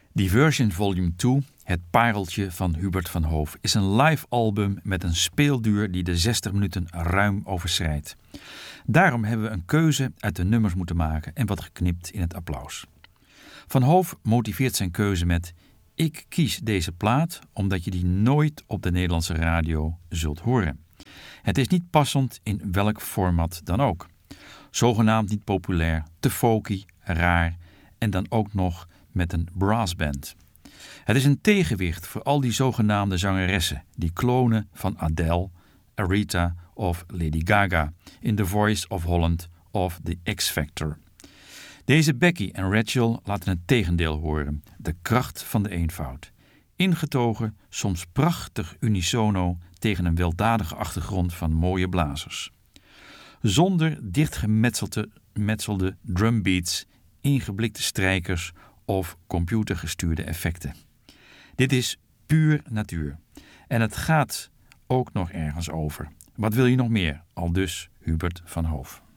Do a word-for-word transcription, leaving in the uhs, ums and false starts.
Diversion Volume twee, het pareltje van Hubert van Hoof, is een live album met een speelduur die de zestig minuten ruim overschrijdt. Daarom hebben we een keuze uit de nummers moeten maken en wat geknipt in het applaus. Van Hoof motiveert zijn keuze met: ik kies deze plaat omdat je die nooit op de Nederlandse radio zult horen. Het is niet passend in welk format dan ook. Zogenaamd niet populair, te folky, raar en dan ook nog met een brassband. Het is een tegenwicht voor al die zogenaamde zangeressen die klonen van Adele, Aretha of Lady Gaga in The Voice of Holland of The X Factor. Deze Becky en Rachel laten het tegendeel horen, de kracht van de eenvoud. Ingetogen, soms prachtig unisono tegen een weldadige achtergrond van mooie blazers. Zonder dichtgemetselde drumbeats, ingeblikte strijkers of computergestuurde effecten. Dit is puur natuur. En het gaat ook nog ergens over. Wat wil je nog meer? Aldus Hubert van Hoof.